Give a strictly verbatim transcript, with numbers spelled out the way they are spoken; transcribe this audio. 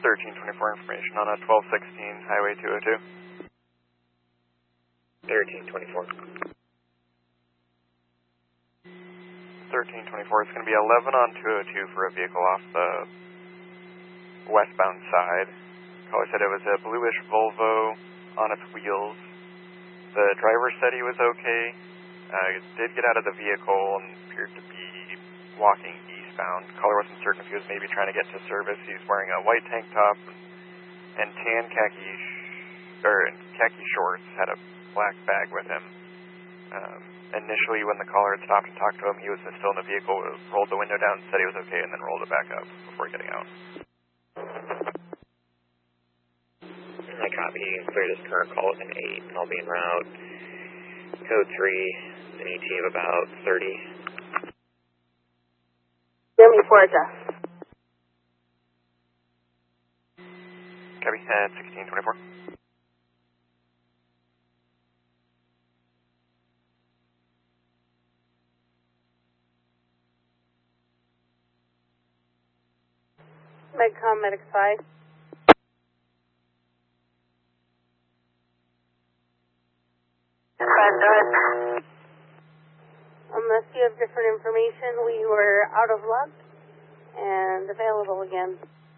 thirteen twenty-four information on a twelve sixteen Highway two oh two. thirteen twenty-four. thirteen twenty-four, it's going to be eleven on two oh two for a vehicle off the westbound side. Caller said it was a bluish Volvo on its wheels. The driver said he was okay. Uh, did get out of the vehicle and appeared to be walking eastbound. Caller wasn't certain if he was maybe trying to get to service. He's wearing a white tank top and tan khaki sh- or khaki shorts. Had a black bag with him. Um, initially, when the caller had stopped and talked to him, he was still in the vehicle. Rolled the window down, said he was okay, and then rolled it back up before getting out. I copy. You can clear this current call with an eight, and I'll be en route. Code three, an A T of about thirty. seventy-four adjust. Copy, at sixteen twenty-four. Medcom, Medic five. Unless you have different information, we were out of luck and available again.